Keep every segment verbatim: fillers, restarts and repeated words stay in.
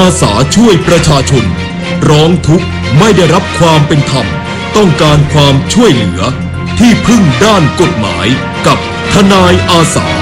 อาสาช่วยประชาชนร้องทุกข์ไม่ได้รับความเป็นธรรมต้องการความช่วยเหลือที่พึ่งด้านกฎหมายกับทนายอาสา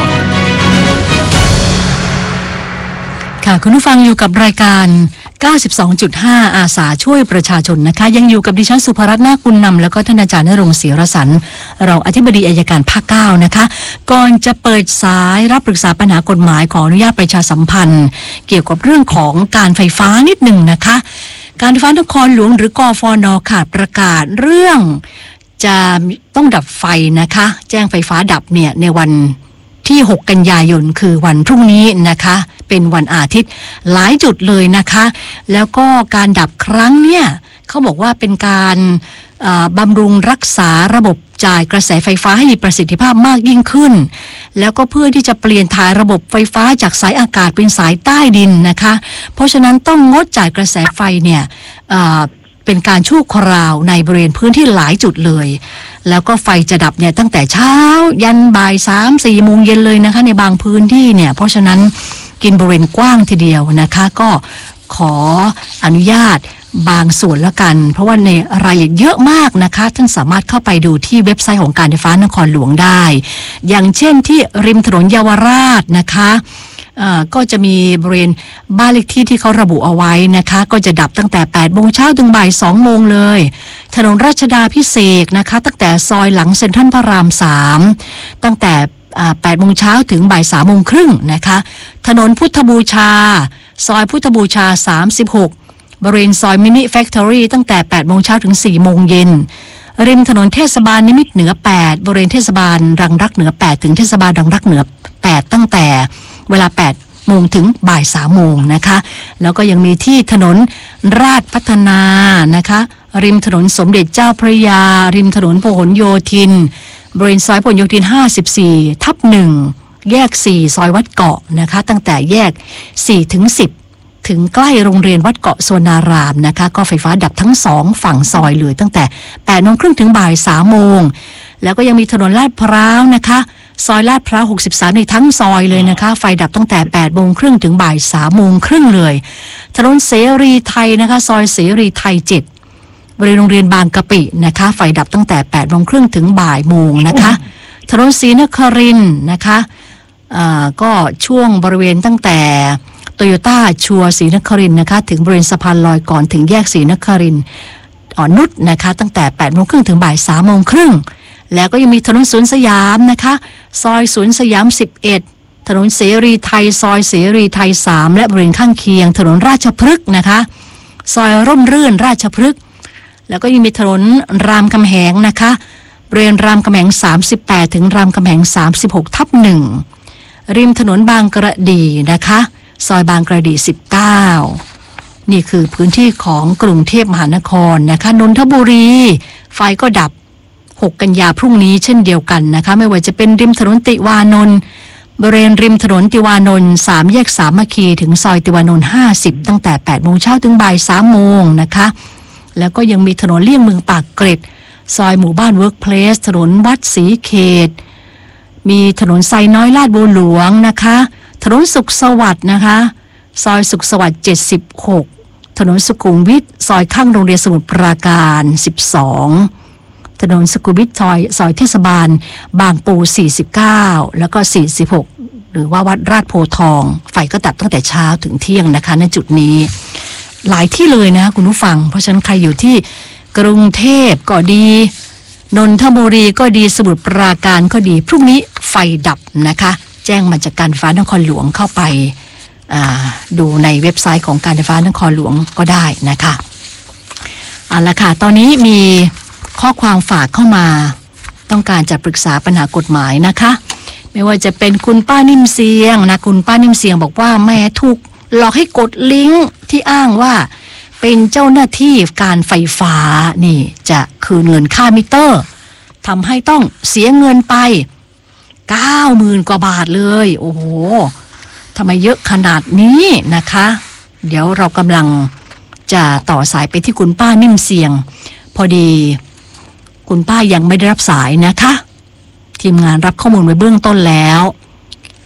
ค่ะคุณผู้ฟังอยู่กับรายการ เก้าสิบสองจุดห้า อาสาช่วยประชาชนนะคะยังอยู่กับดิฉันสุภรัตน์นาคบุญนำแล้วก็ท่านอาจารย์ณรงค์ ศรีรสรรค์รองอธิบดีอัยการภาคเก้านะคะก่อนจะเปิดสายรับปรึกษาปัญหากฎหมายขออนุญาตประชาสัมพันธ์เกี่ยวกับเรื่องของการไฟฟ้านิดหนึ่งนะคะการไฟฟ้านครหลวงหรือกฟน.ค่ะประกาศเรื่องจะต้องดับไฟนะคะแจ้งไฟฟ้าดับเนี่ยในวันที่หกกันยายนคือวันพรุ่งนี้นะคะเป็นวันอาทิตย์หลายจุดเลยนะคะแล้วก็การดับครั้งเนี่ยเขาบอกว่าเป็นการบำรุงรักษาระบบจ่ายกระแสไฟฟ้าให้มีประสิทธิภาพมากยิ่งขึ้นแล้วก็เพื่อที่จะเปลี่ยนถ่ายระบบไฟฟ้าจากสายอากาศเป็นสายใต้ดินนะคะเพราะฉะนั้นต้องงดจ่ายกระแสไฟเนี่ยเป็นการชั่วคราวในบริเวณพื้นที่หลายจุดเลยแล้วก็ไฟจะดับเนี่ยตั้งแต่เช้ายันบ่ายสามสี่โมงเย็นเลยนะคะในบางพื้นที่เนี่ยเพราะฉะนั้นกินบริเวณกว้างทีเดียวนะคะก็ขออนุญาตบางส่วนละกันเพราะว่าในรายละเอียดเยอะมากนะคะท่านสามารถเข้าไปดูที่เว็บไซต์ของการไฟฟ้านครหลวงได้อย่างเช่นที่ริมถนนเยาวราชนะคะก็จะมีบริเวณบ้านเลขที่ที่เขาระบุเอาไว้นะคะก็จะดับตั้งแต่แปดโมงเช้าถึงบ่ายสองโมงเลยถนนราชดาภิเษกนะคะตั้งแต่ซอยหลังเซ็นทรัลพระรามสามตั้งแต่แปดโมงเช้าถึงบ่ายสามโมงครึ่งนะคะถนนพุทธบูชาซอยพุทธบูชาสามสิบหกบริเวณซอยมินิแฟคทอรี่ตั้งแต่แปดโมงเช้าถึงสี่โมงเย็นริมถนนเทศบาลนิมิตรเหนือแปดบริเวณเทศบาลรังรักเหนือแปดถึงเทศบาลรังรักเหนือแปดตั้งแต่เวลาแปดโมงถึงบ่ายสามโมงนะคะแล้วก็ยังมีที่ถนนราชพัฒนานะคะริมถนนสมเด็จเจ้าพระยาริมถนนพหลโยธินบริเวณซอยพหลโยธินห้าสิบสี่ทับหนึ่งแยกสี่ซอยวัดเกาะนะคะตั้งแต่แยกสี่ถึงสิบถึงใกล้โรงเรียนวัดเกาะสวนารามนะคะก็ไฟฟ้าดับทั้งสองฝั่งซอยเลยตั้งแต่แปดโมงครึ่งถึงบ่ายสามโมงแล้วก็ยังมีถนนลาดพร้าวนะคะซอยลาดพร้าวหกสิบสามในทั้งซอยเลยนะคะไฟดับตั้งแต่แปดโมงครึ่งถึงบ่ายสามโมงครึ่งเลยถนนเสรีไทยนะคะซอยเสรีไทยเจ็ดบริเวณโรงเรียนบางกะปินะคะไฟดับตั้งแต่แปดโมงครึ่งถึงบ่ายโมงนะคะถนนศรีนครินทร์นะคะอ่าก็ช่วงบริเวณตั้งแต่โตโยต้าชัวร์ศรีนครินทร์นะคะถึงบริเวณสะพานลอยก่อนถึงแยกศรีนครินทร์อ่อนนุชนะคะตั้งแต่แปดโมงครึ่งถึงบ่ายสามโมงครึ่งแล้วก็ยังมีถนนสวนสยามนะคะซอยสวนสยามสิบเอ็ดถนนเสรีไทยซอยเสรีไทยสามและบริเวณข้างเคียงถนนราชพฤกษ์นะคะซอยร่มรื่นราชพฤกษ์แล้วก็ยังมีถนนรามคำแหงนะคะบริเวณรามคำแหงสามสิบแปดถึงรามคำแหงสามสิบหกทับหนึ่งริมถนนบางกระดีนะคะซอยบางกระดีสิบเก้านี่คือพื้นที่ของกรุงเทพมหานครนะคะนนทบุรีไฟก็ดับหกกันยาพรุ่งนี้เช่นเดียวกันนะคะไม่ว่าจะเป็นริมถนนติวานนท์บริเวณริมถนนติวานนท์สามแยกสามัคคีถึงซอยติวานนท์ห้าสิบตั้งแต่แปดโมงเช้าถึงบ่ายสามโมงนะคะแล้วก็ยังมีถนนเลี่ยงเมืองปากเกร็ดซอยหมู่บ้านเวิร์กเพลสถนนวัดศรีเขตมีถนนไซน้อยลาดบัวหลวงนะคะถนนสุขสวัสดิ์นะคะซอยสุขสวัสดิ์เจ็ดสิบหกถนนสุขุมวิทซอยข้างโรงเรียนสมุทรปราการสิบสองถนนสุขุมวิทซอยซอยเทศบาลบางปูสี่สิบเก้าแล้วก็สี่สิบหกหรือว่าวัดราชโพธิ์ทองไฟก็ดับตั้งแต่เช้าถึงเที่ยงนะคะณจุดนี้หลายที่เลยนะคุณผู้ฟังเพราะฉะนั้นใครอยู่ที่กรุงเทพก็ดีนนทบุรีก็ดีสมุทรปราการก็ดีพรุ่งนี้ไฟดับนะคะแจ้งมาจากการไฟฟ้านครหลวงเข้าไปดูในเว็บไซต์ของการไฟฟ้านครหลวงก็ได้นะคะเอาละค่ะตอนนี้มีข้อความฝากเข้ามาต้องการจะปรึกษาปัญหากฎหมายนะคะไม่ว่าจะเป็นคุณป้านิ่มเสียงนะคุณป้านิ่มเสียงบอกว่าแม่ถูกหลอกให้กดลิงก์ที่อ้างว่าเป็นเจ้าหน้าที่การไฟฟ้านี่จะคืนเงินค่ามิเตอร์ทำให้ต้องเสียเงินไปเก้าหมื่นกว่าบาทเลยโอ้โหทำไมเยอะขนาดนี้นะคะเดี๋ยวเรากำลังจะต่อสายไปที่คุณป้านิ่มเสียงพอดีคุณป้ายังไม่ได้รับสายนะคะทีมงานรับข้อมูลไว้เบื้องต้นแล้ว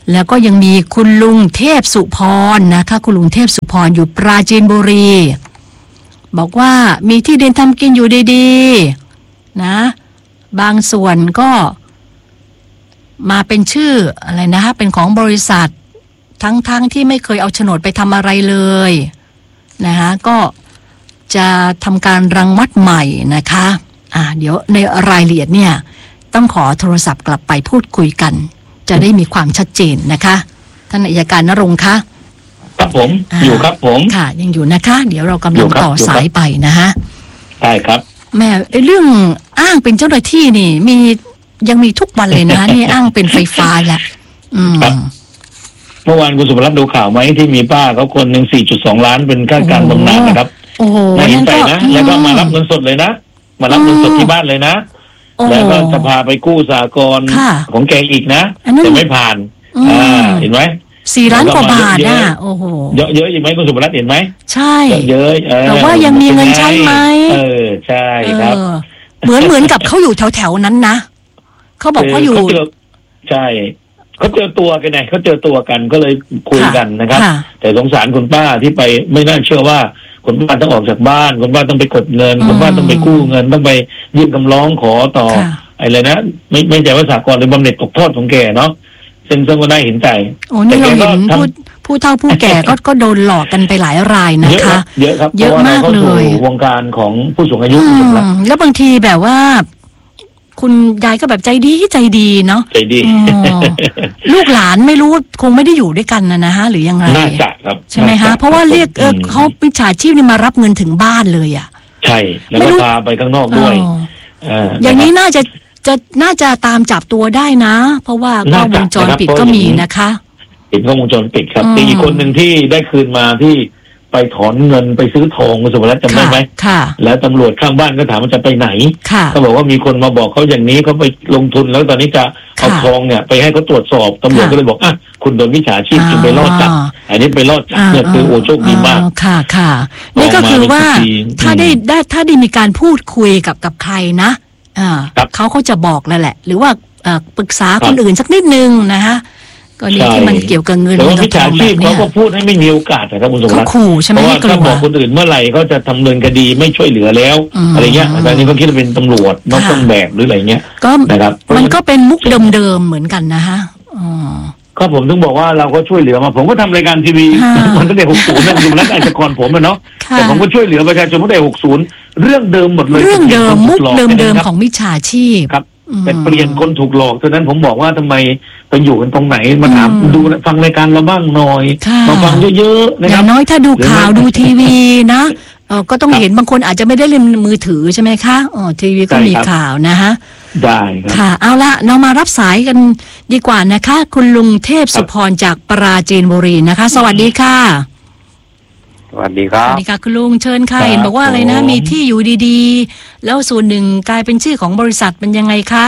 แล้วก็ยังมีคุณลุงเทพสุพรนะคะคุณลุงเทพสุพรอยู่ปราจีนบุรีบอกว่ามีที่ดินทำกินอยู่ดีๆนะบางส่วนก็มาเป็นชื่ออะไรนะคะเป็นของบริษัททั้งๆ ท, ที่ไม่เคยเอาโฉนดไปทำอะไรเลยนะคะก็จะทำการรังวัดใหม่นะคะอ่าเดี๋ยวในรายละเอียดเนี่ยต้องขอโทรศัพท์กลับไปพูดคุยกันจะได้มีความชัดเจนนะคะท่านอัยการณรงค์คะครับผมอยู่ครับผมค่ะยังอยู่นะคะเดี๋ยวเรากำลังต่อสายไปนะฮะใช่ครับแม่เรื่องอ้างเป็นเจ้าหน้าที่นี่มียังมีทุกวันเลยนะนี่อ้างเป็นไฟฟ้าแหละอืมเมื่อวานคุณสุภรัตน์ดูข่าวไหมที่มีป้าเขาคนหนึ่ง สี่จุดสอง ล้านเป็นค่าการบำนาญนะครับโอ้โหน่าเห็นใจนะแล้วก็มารับเงินสดเลยนะมารับเงินสดที่บ้านเลยนะแล้วก็จะพาไปกู้สหกรณ์ของแกอีกนะแต่ไม่ผ่านอ่าเห็นไหมสี่ล้านกว่าบาทอ่ะโอ้โหเยอะเยอะอย่างไหมคุณสุภรัตน์เห็นไหมใช่เยอะแต่ว่ายังมีเงินใช้ไหมเออใช่ครับเหมือนเหมือนกับเขาอยู่แถวแถวนั้นนะเขาบอกว่าอยู่ใช่เขาเจอตัวกันไงเขาเจอตัวกันก็เลยคุยกันนะครับแต่สงสารคุณป้าที่ไปไม่น่าเชื่อว่าคุณป้าต้องออกจากบ้านคุณป้าต้องไปกดเงินคุณป้าต้องไปกู้เงินต้องไปยื่นคำร้องขอต่ออะไรนะไม่ไม่ใช่ว่าสหกรณ์หรือบำเหน็จตกทอดของแกเนาะซึ่งซึ่งก็ได้เห็นใจโอ้นี่เราเห็นผู้ผู้เฒ่าผู้แก่ก็ก็โดนหลอกกันไปหลายรายนะคะเยอะครับเยอะมากเลยวงการของผู้สูงอายุแล้วบางทีแบบว่าคุณยายก็แบบใจดีใจดีเนาะใจดีลูกหลานไม่รู้คงไม่ได้อยู่ด้วยกันนะนะฮะหรือยังไงน่าจะครับใช่ไหมฮะเพราะว่าเรียกเออเขามิจฉาชีพนี่มารับเงินถึงบ้านเลยอ่ะใช่แล้วก็พาไปข้างนอกด้วยอย่างนี้น่าจะจะน่าจะตามจับตัวได้นะเพราะว่ากล้องวงจรปิดก็มีนะคะเห็นกล้องวงจรปิดครับแต่อีกคนหนึ่งที่ได้คืนมาที่ไปถอนเงินไปซื้อทองคุณสมรัตน์จำได้ไหมแล้วตำรวจข้างบ้านก็ถามว่าจะไปไหนเขาบอกว่ามีคนมาบอกเขาอย่างนี้เขาไปลงทุนแล้วตอนนี้จะเอาทองเนี่ยไปให้เขาตรวจสอบตำรวจก็เลยบอกอ่ะคุณโดนมิจฉาชีพจึงไปล่อจับอันนี้ไปล่อจับเนี่ยคือโอ้โชคดีมากค่ะค่ะนี่ก็คือว่าถ้าได้ได้ถ้าได้มีการพูดคุยกับกับใครนะอ่าเขาเขาจะบอกแล้วแหละหรือว่าปรึกษาคนอื่นสักนิดนึงนะฮะก็นี่ที่มันเกี่ยวกับเงินกับทองแบบนี้เขาก็พูดให้ไม่มีโอกาสนะครับคุณสมรัตน์เขาขู่ใช่ไหมเพราะว่าถ้าบอกคนอื่นเมื่อไหร่ก็จะทำเนินคดีไม่ช่วยเหลือแล้วอะไรเงี้ยแต่นี้ก็คิดว่าเป็นตำรวจนอกเครื่องแบบหรืออะไรเงี้ยนะครับมันก็เป็นมุกเดิมๆเหมือนกันนะฮะก็ผมถึงบอกว่าเราก็ช่วยเหลือมาผมก็ทำรายการทีวีมันตั้งแต่หกสิบนะคุณสมรัตน์อาชญากรผมเนาะแต่ผมก็ช่วยเหลือประชาชนตั้งแต่หกสิบเรื่องเดิมหมดเลยเรื่องเดิมมุกเดิมๆของมิจฉาชีพครับแต่เปลี่ยนคนถูกหลอกฉะนั้นผมบอกว่าทำไมไปอยู่กันตรงไหนมาถามดูฟังรายการเราบ้างหน่อยมาฟังเยอะๆนะครับอย่างน้อยถ้าดูข่าวดูทีวีนะเออก็ต้องเห็นบางคนอาจจะไม่ได้เล่นมือถือใช่ไหมคะอ๋อทีวีก็มีข่าวนะฮะได้ครับค่ะเอาละเรามารับสายกันดีกว่านะคะคุณลุงเทพสุพรจากปราจีนบุรีนะคะสวัสดีค่ะสวัสดีครับสวัสดีค่ะคุณลุงเชิญค่ะเห็นบอกว่าอะไรนะมีที่อยู่ดีๆแล้วส่วนหนึ่งกลายเป็นชื่อของบริษัทเป็นยังไงคะ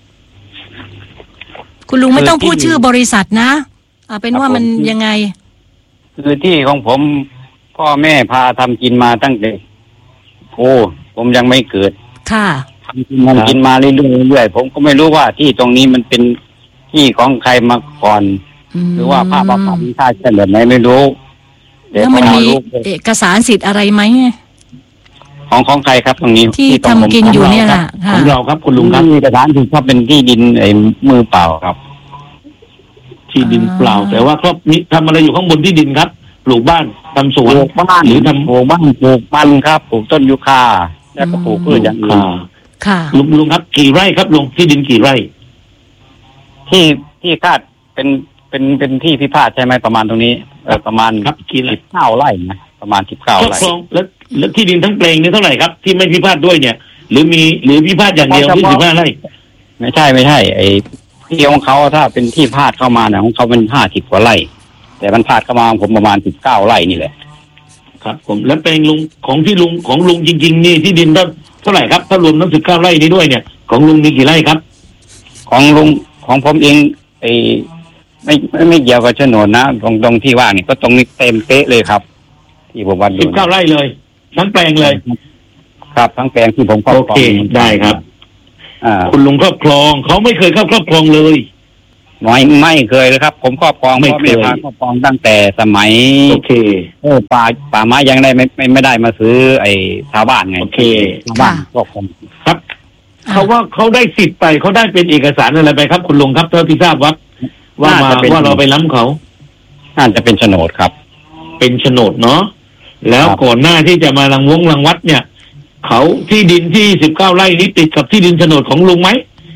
คุณลุงไม่ต้องพูดชื่อบริษัทนะเอาเป็นว่ามันยังไงคือที่ของผมพ่อแม่พาทำกินมาตั้งแต่โอ้ผมยังไม่เกิดค่ะทำกินมันกินมาเรื่อยๆผมก็ไม่รู้ว่าที่ตรงนี้มันเป็นที่ของใครมาก่อนหรือว่าภาพประกอบท่าเช่นแบบไหนไม่รู้แล้วมันมีเอกสารสิทธิ์อะไรไหมของของใครครับตรงนี้ที่ทำกินอยู่เนี่ยแหละของเราครับคุณลุงครับเอกสารสิทธิ์เขาเป็นที่ดินไอ้มือเปล่าครับที่ดินเปล่าแต่ว่าครอบนี้ทำอะไรอยู่ข้างบนที่ดินครับปลูกบ้านทำสวนปลูกบ้านหรือทำปลูกบ้านปลูกมันครับปลูกต้นยูคาแล้วก็ปลูกพืชอย่างอื่นค่ะลุงลุงครับกี่ไร่ครับลุงที่ดินกี่ไร่ที่ที่คาดเป็นเป็นเป็นที่พิพาทใช่ไหมประมาณตรงนี้เออประมาณครับกี่ไร่สิบเก้าไร่นะประมาณสิบเก้าไร่แล้วแล้วที่ดินทั้งแปลงนี่เท่าไหร่ครับที่ไม่พิพาทด้วยเนี่ยหรือมีหรือพิพาทอย่างเดียวที่สิบห้าไร่ไม่ใช่ไม่ใช่ไอ้ที่ของเขาถ้าเป็นที่พาดเข้ามาเนี่ยของเขาเป็นห้าสิบกว่าไร่แต่มันพาดเข้ามาผมประมาณสิบเก้าไร่นี่แหละครับผมแล้วแปลงลุงของที่ลุงของลุงจริงๆนี่ที่ดินเท่าไหร่ครับถ้ารวมทั้งสิบเก้าไร่นี้ด้วยเนี่ยของลุงมีกี่ไร่ครับของลุงของผมเองไอ้ไม่ไม่ไม่เกี่ยวกับโฉนดนะตรงตรงที่ว่านี่ก็ตรงนี้เต็มเป๊ะเลยครับที่ผมวัดดูสิบเก้าไร่เลยทั้งแปลงเลยครับทั้งแปลงที่ผมครอบครองได้ครับคุณลุงครอบครองเขาไม่เคยเข้าครอบครองเลยไม่ไม่เคยเลยครับผมครอบครองพ่อแม่พาครอบครองตั้งแต่สมัยโอเคโอ้ป่าป่าไม้ยังได้ไม่ไม่ไม่ได้มาซื้อไอ้ชาวบ้านไงโอเคชาวบ้านครอบครองครับเขาว่าเขาได้สิทธิ์ไปเขาได้เป็นเอกสารอะไรไปครับคุณลุงครับเท่าที่ทราบว่าว่ามาว่าเราไปล้ำเขาน่าจะเป็นโฉนดครับเป็นโฉนดเนาะแล้วก่อนหน้าที่จะมารังวงรังวัดเนี่ยเขาที่ดินที่สิบเก้าไร่นี้ติดกับที่ดินโฉนดของลุงไหม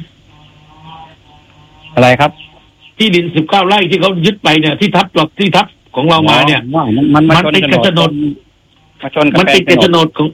อะไรครับที่ดินสิบเก้าไร่ที่เขายึดไปเนี่ยที่ทับหลักที่ทับของเรามาเนี่ยมันมันติดกับโฉนดมันติดกับโฉนดของ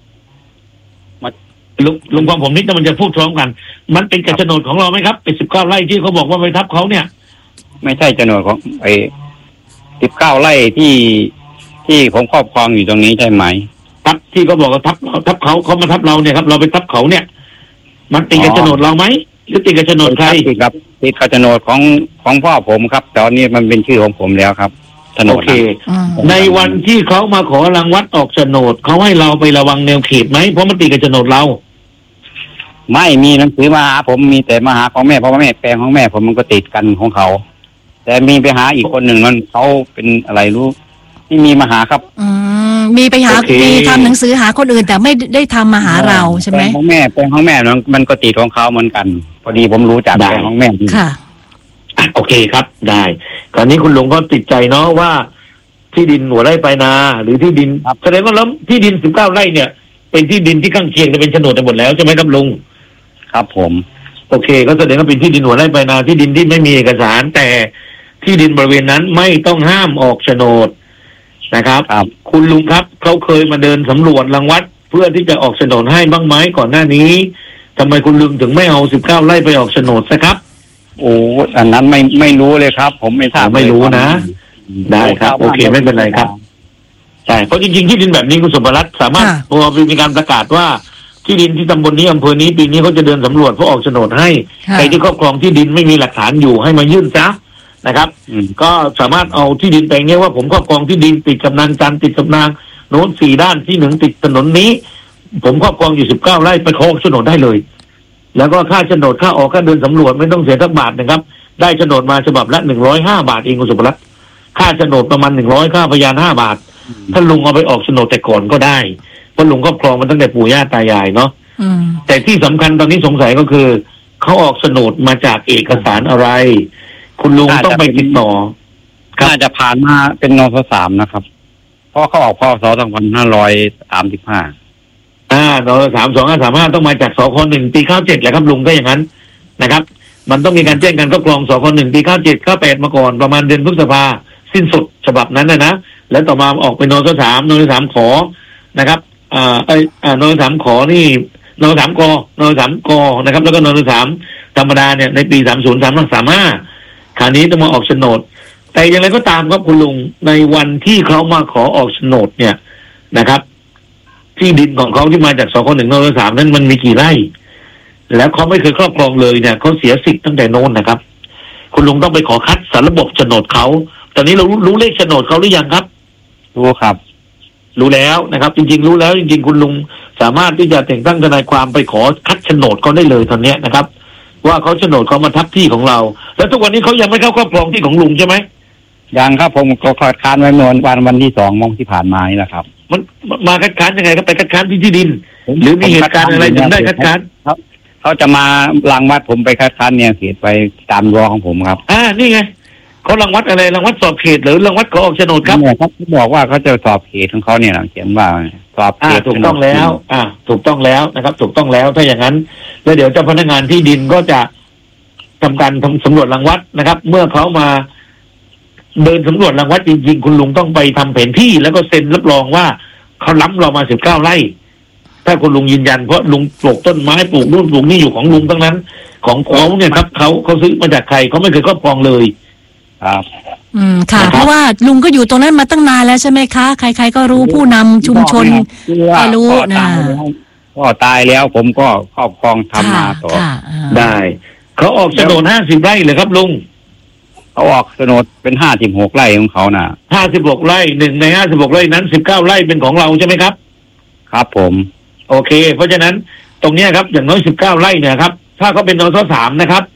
ลุงลุงความผมนิดแต่มันจะพูดพร้อมกันมันเป็นกับโฉนดของเราไหมครับเป็นสิบเก้าไร่ที่เขาบอกว่าไปทับเขาเนี่ยไม่ใช่โฉนดของไอ้สิบเก้าไร่ที่ที่ผมครอบครองอยู่ตรงนี้ใช่ไหมทับที่เขาบอกว่าทับทับเขาเขามาทับเราเนี่ยครับเราไปทับเขาเนี่ยมันติดกับโฉนดเราไหมหรือติดกับโฉนดใครติดกับติดกับโฉนดของของพ่อผมครับตอนนี้มันเป็นชื่อของผมแล้วครับโฉนดโอเคในวันที่เขามาขอรังวัดออกโฉนดเขาให้เราไประวังแนวเขตไหมเพราะมันติดกับโฉนดเราไม่มีหนังสือมาหาผมมีแต่มาหาของแม่เพราะว่าแม่แปลงของแม่ผมมันก็ติดกันของเขาแต่มีไปหาอีกคนหนึ่งมันเขาเป็นอะไรรู้ที่มีมาหาครับอืมมีไปหา okay. มีทำหนังสือหาคนอื่นแต่ไม่ได้ทำมาหาเราใช่ไหมแปลงของแม่แปลงของแม่มันก็ติดของเขาเหมือนกันพอดีผมรู้จากแปลงของแม่ค่ะโอเคครับได้คราวนี้คุณลุงก็ติดใจเนาะว่าที่ดินหัวไร่ปลายนาหรือที่ดินแสดงว่าแล้วที่ดินสิบเก้าไร่เนี่ยเป็นที่ดินที่ข้างเคียงจะเป็นโฉนดหมดแล้วใช่ไหมครับลุงครับผมโอเคก็แสดงว่าเป็นที่ดินหัวไร่ปลายนาที่ดินที่ไม่มีเอกสารแต่ที่ดินบริเวณนั้นไม่ต้องห้ามออกโฉนดนะครับคุณลุงครับเขาเคยมาเดินสำรวจรังวัดเพื่อที่จะออกโฉนดให้บ้างไหมก่อนหน้านี้ทำไมคุณลุงถึงไม่เอาสิบเก้าไร่ไปออกโฉนดซะครับโอ้อันนั้นไม่ไม่รู้เลยครับผมไม่ทราบไม่รู้นะได้ครับโอเคไม่เป็นไรครับใช่เพราะจริงๆที่ดินแบบนี้คุณสมบัติสามารถพอมีการประกาศว่าที่ดินที่ตำบลนี้อำเภอนี้ปีนี้เขาจะเดินสำรวจเพื่อออกโฉนดให้ใครที่ครอบครองที่ดินไม่มีหลักฐานอยู่ให้มายื่นซะนะครับก็สามารถเอาที่ดินแปลงนี้ว่าผมครอบครองที่ดินติดกับนางจันติดกับนางโน้นสี่ด้านที่หนึ่งติดถนนนี้ผมครอบครองอยู่สิบเก้าไร่ไปขอโฉนดได้เลยแล้วก็ค่าโฉนดค่าออกค่าเดินสำรวจไม่ต้องเสียสักบาทนะครับได้โฉนดมาฉบับละหนึ่งร้อยห้าบาทเองคุณสุภรัตน์ค่าโฉนดประมาณหนึ่งร้อยค่าพยานห้าบาทถ้าลุงเอาไปออกโฉนดแต่ก่อนก็ได้เพราะลุงครอบครองมันตั้งแต่ปู่ย่าตายายเนาะแต่ที่สำคัญตอนนี้สงสัยก็คือเขาออกโฉนดมาจากเอกสารอะไรคุณลุงต้องไปติดต่อน่าจะผ่านมาเป็นนสสามนะครับเพราะเขาออกพศสองพันห้าร้อยสามสิบห้าอ่านสสามสองห้าสามห้าต้องมาจากสคหนึ่งปีข้าวเจ็ดแหละครับลุงถ้าอย่างนั้นนะครับมันต้องมีการแจ้งการครอบครองสคหนึ่งปีข้าวเจ็ดข้าวแปดมาก่อนประมาณเดือนพฤษภาสิ้นสุดฉบับนั้นนะนะแล้วต่อมาออกเป็นนสสามนสสามขอนะครับอ่าไอ้นสสามขอนี่นสสามกนสสามกนะครับแล้วก็นสสามธรรมดาเนี่ยในปีสามศูนย์สามสามห้าคราวนี้ต้องมาออกโฉนดแต่อย่างไรก็ตามครับคุณลุงในวันที่เขามาขอออกโฉนดเนี่ยนะครับที่ดินของเขาที่มาจากสคหนึ่งนสามนั้นมันมีกี่ไร่แล้วเขาไม่เคยครอบครองเลยเนี่ยเขาเสียสิทธิ์ตั้งแต่โน้นนะครับคุณลุงต้องไปขอคัดสารระบบโฉนดเขาตอนนี้เรารู้เลขโฉนดเขาหรือยังครับรู้ครับรู้แล้วนะครับจริงๆรู้แล้วจริงๆคุณลุงสามารถที่จะแต่งตั้งทนายความไปขอคัดโฉนดเขาได้เลยตอนนี้นะครับว่าเขาโฉนดเขามาทับที่ของเราแล้วทุกวันนี้เขายังไม่เข้าครอบครองที่ของลุงใช่ไหมยังครับผมก็คัดค้านไว้เมื่อวันวันที่สองโมงที่ผ่านมานี่แหละครับมันมาคัดค้านยังไงครับไปคัดค้านที่ที่ดินหรือมีเหตุการณ์อะไรถึงได้คัดค้านครับเขาจะมารังวัดผมไปคัดค้านเนี่ยเขียนไปตามรั้วของผมครับอ่านี่ไงเขารังวัดอะไรรังวัดสอบเขตหรือรังวัดขอออกโฉนดครับเนี่ยเขาบอกว่าเขาจะสอบเขตของเขาเนี่ยเขียนว่าสอบเขตถูกต้องแล้วอ่าถูกต้องแล้วนะครับถูกต้องแล้วถ้าอย่างนั้นแล้วเดี๋ยวเจ้าพนักงานที่ดินก็จะทำการทำสำรวจรังวัดนะครับเมื่อเขามาเดินสำรวจรังวัดจริงๆคุณลุงต้องไปทำแผนที่แล้วก็เซ็นรับรองว่าเขาล้ำเรามาสิบเก้าไร่ถ้าคุณลุงยืนยันเพราะลุงปลูกต้นไม้ปลูกนู่นปลูกนี่อยู่ของลุงทั้งนั้นของเขาเนี่ยครับเขาเขาซื้อมาจากใครเขาไม่เคยครอบครองเลยครับอืมค่ะเพราะว่าลุงก็อยู่ตรงนั้นมาตั้งนานแล้วใช่ไหมคะใครๆก็รู้ผู้นำชุมชนก็รู้นะพ่อตายแล้วผมก็ครอบครองทำมาต่อได้เขาออกโฉนดห้าสิบไร่เลยครับลุงเขาออกโฉนดเป็นห้าสิบหกไร่ของเขาน่ะห้าสิบหกไร่หนึ่งในห้าสิบหกไร่นั้นสิบเก้าไร่เป็นของเราใช่ไหมครับครับผมโอเคเพราะฉะนั้นตรงนี้ครับอย่างน้อยสิบเก้าไร่เนี่ยครับถ้าเขาเป็นนสสามนะครับ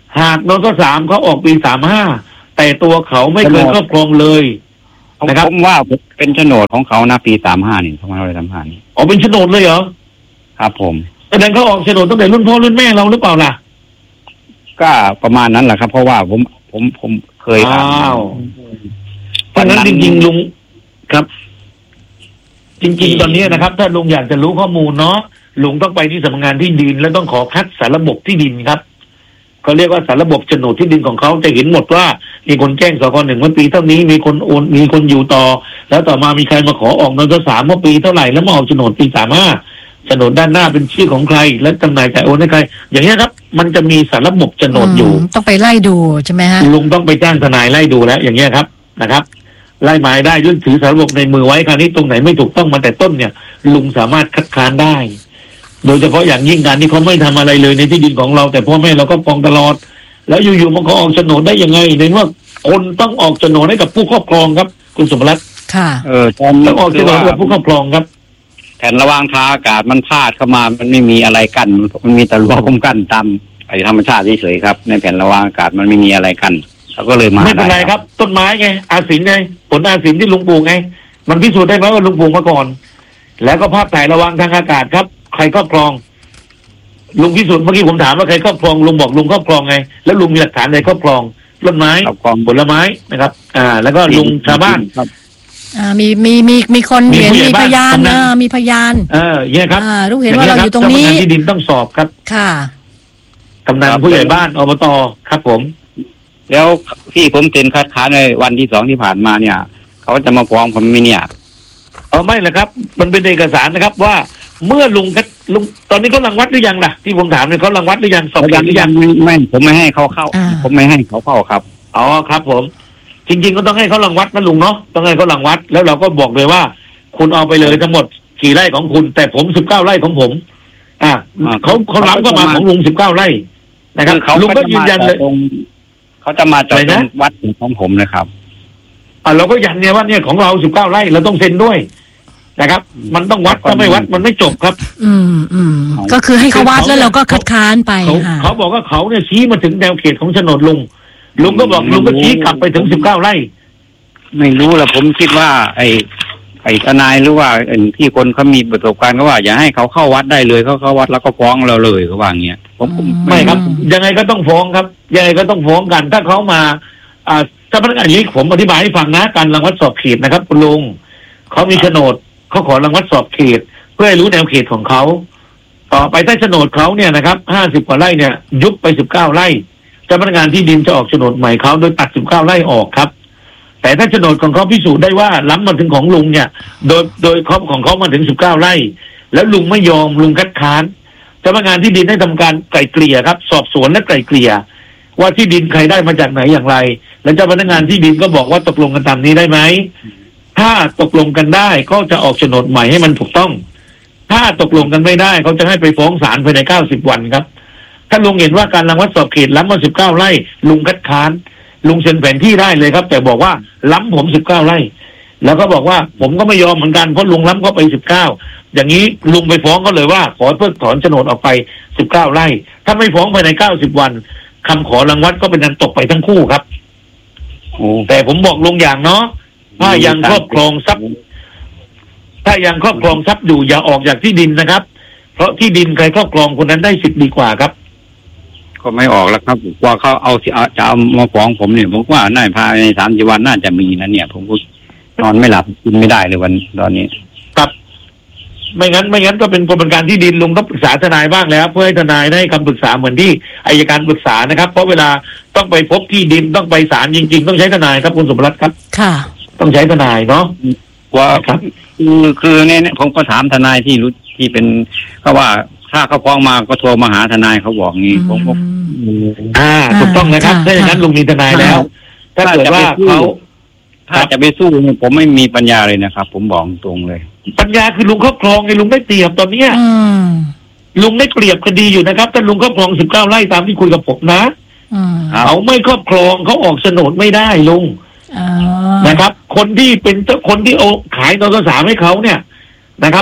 หากนสสามเขาออกปีสามห้าแต่ตัวเขาไม่เคยครอบครองเลยนะครับผมว่าเป็นโฉนดของเขานะปีสามห้านี่สองพันห้าร้อยสามห้านี่อ๋อเป็นโฉนดเลยเหรอครับผมแสดงเขาออกโฉนดตั้งแต่รุ่นพ่อรุ่นแม่เราหรือเปล่าล่ะก็ประมาณนั้นแหละครับเพราะว่าผมผมผมเคยอ่านเพราะนั้นจริงๆลุงครับจริงๆตอนนี้นะครับถ้าลุงอยากจะรู้ข้อมูลเนาะลุงต้องไปที่สำนักงานที่ดินแล้วต้องขอคัดสารระบบที่ดินครับเขาเรียกว่าสารระบบโฉนดที่ดินของเขาจะเห็นหมดว่ามีคนแจ้งสคหนึ่งเมื่อปีเท่านี้มีคนโอนมีคนอยู่ต่อแล้วต่อมามีใครมาขอออกนสสามเมื่อปีเท่าไหร่แล้วมาออกโฉนดปีสามห้าโฉนดด้านหน้าเป็นชื่อของใครและจำหน่ายจ่ายโอนให้ใครอย่างนี้ครับมันจะมีสารระบบโฉนดอยู่ต้องไปไล่ดูใช่ไหมฮะลุงต้องไปจ้างทนายไล่ดูแล้วอย่างเงี้ยครับนะครับไล่หมายได้ยื่นถือสารระบบในมือไว้คราวนี้ตรงไหนไม่ถูกต้องมาแต่ต้นเนี่ยลุงสามารถคัดค้านได้โดยเฉพาะอย่างยิ่งการที่เขาไม่ทำอะไรเลยในที่ดินของเราแต่พ่อแม่เราก็ฟ้องตลอดแล้วอยู่ๆมันก็ออกโฉนดได้ยังไงในเมื่อคนต้องออกโฉนดให้กับผู้ครอบครองครับคุณสมรัตน์ค่ะเออต้องออกโฉนดให้กับผู้ครอบครองครับแผ่นระวางทางอากาศมันพาดเข้ามามันไม่มีอะไรกั้นมันมีแต่รั้วคุ้มกั้นตามไอ้ธรรมชาติเฉยๆครับในแผ่นระวางอากาศมันไม่มีอะไรกั้นเขาก็เลยมาไม่เป็นไรครับต้นไม้ไงอาศินไงผลอาศินที่ลุงปลูกไงมันพิสูจน์ได้ไหมว่าลุงปลูกมาก่อนแล้วก็ภาพถ่ายระวางทางอากาศครับใครครอบครองลุงพิสูจน์เมื่อกี้ผมถามว่าใครครอบครองลุงบอกลุงครอบครองไงแล้วลุงมีหลักฐานอะไรครอบครองต้นไม้ผลไม้นะครับอ่าแล้วก็ลุงชาวบ้านอ่ามีมีมีมีคนเห็นมีพยานเออมีพยานเออเนี่ยครับอ่ารู้เห็นว่าเราอยู่ตรงนี้กำนันที่ดินต้องสอบครับค่ะกำนันผู้ใหญ่บ้านอบตครับผมแล้วที่ผมเซ็นคัดค้านในวันที่สองที่ผ่านมาเนี่ยเขาจะมาฟ้องผมไม่เนี่ยเออไม่เลยครับมันเป็นเอกสารนะครับว่าเมื่อลุงลุงตอนนี้เขารังวัดหรือยังล่ะที่ผมถามเนี่ยเขารังวัดหรือยังสอบกันหรือยังไม่ผมไม่ให้เขาเข้าผมไม่ให้เขาเข้าครับอ๋อครับผมจริงๆก็ต้องให้เขารังวัดนะลุงเนาะต้องให้เขารังวัดแล้วเราก็บอกเลยว่าคุณเอาไปเลยทั้งหมดกี่ไร่ของคุณแต่ผมสิบเก้าไร่ของผมอ่าเขาเขาล้ำเข้ามาของลุงสิบเก้าไร่นะครับลุงก็ยืนยันเลยเขาจะมาจอดวัดของผมนะครับอ่าเราก็ยันเนี่ยว่าเนี่ยของเราสิบเก้าไร่เราต้องเซ็นด้วยนะครับมันต้องวัดถ้าไม่วัดมันไม่จบครับอืมอืมก็คือให้เขาวัดแล้วเราก็คัดค้านไปเขาบอกว่าเขาเนี่ยชี้มาถึงแนวเขตของโฉนดลุงลุงก็บอกลุงก็ชี้กลับไปถึงสิบเก้าไร่ไม่รู้ละผมคิดว่าไอ้ไอ้ทนายหรือว่าที่คนเขามีประสบการณ์ก็ว่าอย่าให้เขาเข้าวัดได้เลยเขาเข้าวัดแล้วก็ฟ้องเราเลยเขาว่าอย่างเงี้ยผมไม่ครับยังไงก็ต้องฟ้องครับยังไงก็ต้องฟ้องกันถ้าเขามาอ่าถ้าพนักงานนี้ผมอธิบายให้ฟังนะการรังวัดสอบเขตนะครับคุณลุงเขามีโฉนดเขาขอรังวัดสอบเขตเพื่อให้รู้แนวเขตของเขาต่อไปถ้าโฉนดเขาเนี่ยนะครับห้าสิบกว่าไร่เนี่ยยุบไปสิบเก้าไร่เจ้าพนักงานที่ดินจะออกโฉนดใหม่เขาโดยตัดสิบเก้าไร่ออกครับแต่ถ้าโฉนดของเขาพิสูจน์ได้ว่าล้ำมาถึงของลุงเนี่ยโดยโดยครอบของเขามาถึงสิบเก้าไร่แล้วลุงไม่ยอมลุงคัดค้านเจ้าพนักงานที่ดินได้ทำการไกล่เกลี่ยครับสอบสวนและไกล่เกลี่ยว่าที่ดินใครได้มาจากไหนอย่างไรแล้วเจ้าพนักงานที่ดินก็บอกว่าตกลงกันตามนี้ได้ไหมถ้าตกลงกันได้ก็จะออกโฉนดใหม่ให้มันถูกต้องถ้าตกลงกันไม่ได้เขาจะให้ไปฟ้องศาลภายในเก้าสิบวันครับถ้าลุงเห็นว่าการรังวัดสอบเขตล้ำมาสิบเก้าไร่ลุงคัดค้านลุงเซ็นแผนที่ได้เลยครับแต่บอกว่าล้ำผมสิบเก้าไร่แล้วก็บอกว่าผมก็ไม่ยอมเหมือนกันเพราะลุงล้ำก็ไปสิบเก้าอย่างนี้ลุงไปฟ้องเขาเลยว่าขอเพิกถอนโฉนดออกไปสิบเก้าไร่ถ้าไม่ฟ้องภายในเก้าสิบวันคำขอรังวัดก็เป็นอันตกไปทั้งคู่ครับแต่ผมบอกลุงอย่างเนาะถ้ายังครอบครองทรัพย์ถ้ายังครอบครองทรัพย์อยู่อย่าออกจากที่ดินนะครับเพราะที่ดินใครครอบครองคนนั้นได้สิทธิ์ดีกว่าครับก็ไม่ออกแล้วครับว่าเขาเอาจะเอามาฟ้องผมเนี่ยผมว่าน่าภายในสามสิบวันน่าจะมีนะเนี่ยผมก็นอนไม่หลับกินไม่ได้เลยวันตอนนี้ครับไม่งั้นไม่งั้นก็เป็นกระบวนการที่ดินลุงต้องปรึกษาทนายบ้างแล้วเพื่อให้ทนายได้คำปรึกษาเหมือนที่อัยการปรึกษานะครับเพราะเวลาต้องไปพบที่ดินต้องไปศาลจริงๆต้องใช้ทนายครับคุณสมรัตน์ครับค่ะต้องใช้ทนายเนาะว่าคือคือเนี่ยผมก็ถามทนายที่รู้ที่เป็นเขาว่าถ้าเขาฟ้องมาก็โทรมาหาทนายเขาบอกงี้ผมก็อ่าถูกต้องนะครับถ้าอย่างนั้นลุงมีทนายแล้วถ้าเกิดว่าเขาถ้าจะไปสู้ผมไม่มีปัญญาเลยนะครับผมบอกตรงเลยปัญญาคือลุงครอบครองไงลุงได้เปรียบตอนเนี้ยลุงได้เปรียบคดีอยู่นะครับถ้าลุงครอบครองสิบเก้าไร่ตามที่คุยกับผมนะเขาไม่ครอบครองเขาออกโฉนดไม่ได้ลุงนะครับคนที่เป็นคนที่โอขายนสสามให้เขาเนี่ยนะครับ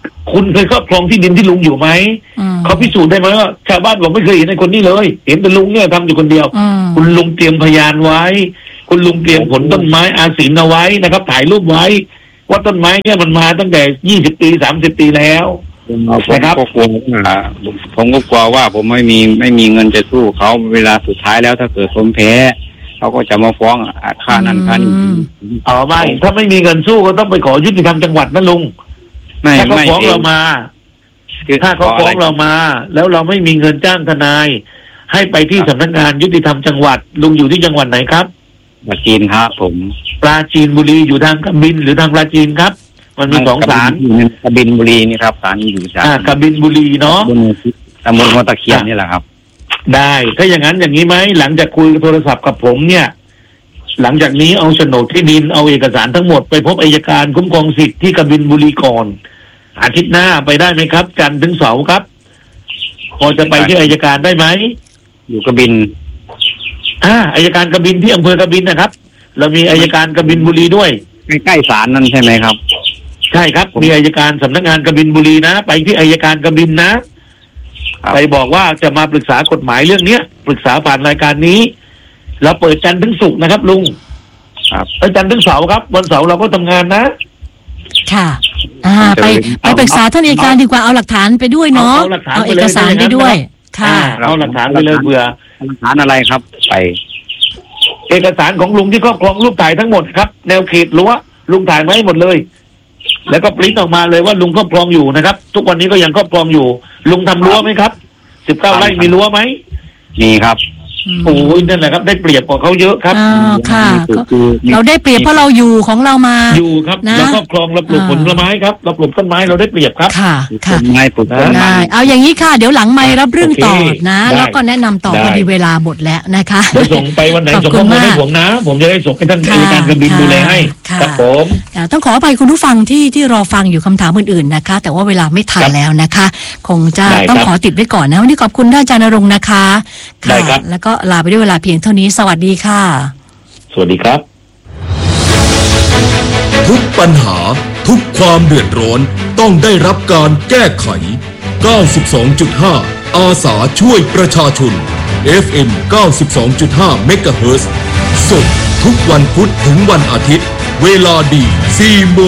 คุณเคยครอบครองที่ดินที่ลุงอยู่ไหมเขาพิสูจน์ได้ไหมว่าชาวบ้านบอกไม่เคยเห็นไอ้คนนี้เลยเห็นแต่ลุงเนี่ยทำอยู่คนเดียวคุณลุงเตรียมพยานไว้ คุณลุงเตรียมผลต้นไม้อาศินเอาไว้นะครับถ่ายรูปไว้ว่าต้นไม้เนี่ยมันมาตั้งแต่ยี่สิบปีสามสิบปีแล้วนะครับผมก็กลัวผมก็กลัวว่าผมไม่มีไม่มีเงินจะสู้เขาเวลาสุดท้ายแล้วถ้าเกิดผมแพ้เขาก็จะมาฟ้องค่านั้นค่านี้อ๋อไม่ถ้าไม่มีเงินสู้ก็ต้องไปขอยุติธรรมจังหวัดนะลุงถ้าเขาฟ้องเรามาถ้าเขาฟ้องเรามาแล้วเราไม่มีเงินจ้างทนายให้ไปที่สำนักงานยุติธรรมจังหวัดลุงอยู่ที่จังหวัดไหนครับปราจีนครับผมปราจีนบุรีอยู่ทางกบินหรือทางปราจีนครับมันมีสองศาลกบินบุรีนี่ครับศาลอยู่ศาลกบินบุรีเนาะตำบลหัวตะเคียนนี่แหละครับได้ถ้าอย่างนั้นอย่างนี้ไหมหลังจากคุยโทรศัพท์กับผมเนี่ยหลังจากนี้เอาโฉนดที่ดินเอาเอกสารทั้งหมดไปพบอัยการคุ้มครองสิทธิ์ที่กบินบุรีก่อนอาทิตย์หน้าไปได้ไหมครับจันทร์ถึงเสาร์ครับพอจะไปที่อัยการได้ไหมอยู่กบินอ่าอัยการกบินที่อำเภอกบินนะครับเรามีอัยการกบินบุรีด้วยใกล้ๆศาลนั่นใช่ไหมครับใช่ครับมีอัยการสำนักงานกบินบุรีนะไปที่อัยการกบินนะไปบอกว่าจะมาปรึกษากฎหมายเรื่องเนี้ยปรึกษาผ่านรายการนี้เราเปิดจันทร์ถึงศุกร์นะครับลุงครับจันทร์ถึงเสาร์ครับวันเสาร์เราก็ทำงานนะค่ะอ่าไปไปปรึกษาท่านอัยการดีกว่าเอาหลักฐานไปด้วยเนาะเอาเอกสารไปด้วยค่ะเอาหลักฐานไปเลยเบื่อหลักฐานอะไรครับไปเอกสารของลุงที่ครอบครองรูปถ่ายทั้งหมดครับแนวเขตรั้วลุงถ่ายมาให้หมดเลยแล้วก็ปริ้นออกมาเลยว่าลุงครอบครองอยู่นะครับทุกวันนี้ก็ยังครอบครองอยู่ลุงทำรั้วไหมครับสิบเก้าไร่มีรั้วไหมมีครับโอ้ยนั่นแหละครับได้เปรียบกว่าเขาเยอะครับอ่าค่ะเราได้เปรียบเพราะเราอยู่ของเรามาอยู่ครับเราครอบครองเราปลูกผลไม้ครับเราปลูกต้นไม้เราได้เปรียบครับค่ะค่ะไม้ปลูกต้นไม้เอาอย่างนี้ค่ะเดี๋ยวหลังไมค์รับเรื่องต่อนะแล้วก็แนะนำต่อพอดีเวลาหมดแล้วนะคะเดี๋ยวส่งไปวันไหนส่งข้อมูลให้ผมนะผมจะได้ส่งให้ท่านอัยการกบินดูแลให้ครับผมต้องขออภัยคุณผู้ฟังที่ที่รอฟังอยู่คำถามอื่นๆนะคะแต่ว่าเวลาไม่ทันแล้วนะคะคงจะต้องขอติดไว้ก่อนนะวันนี้ขอบคุณท่านอาจารย์ณรงค์นะคะได้ครับแล้วก็ลาไปด้วยเวลาเพียงเท่านี้สวัสดีค่ะสวัสดีครับทุกปัญหาทุกความเดือดร้อนต้องได้รับการแก้ไข เก้าสิบสองจุดห้า อาสาช่วยประชาชน เอฟ เอ็ม เก้าสิบสองจุดห้า เมกะเฮิรตซ์สดทุกวันพุธถึงวันอาทิตย์เวลาดี สี่โมง